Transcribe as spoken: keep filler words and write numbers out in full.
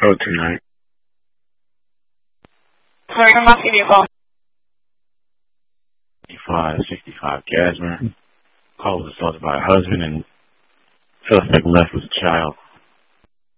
code tonight. Sorry, I'm not giving you a call. fifty-five sixty-five Gasmer. Call was assaulted by a husband and suspect left with a child.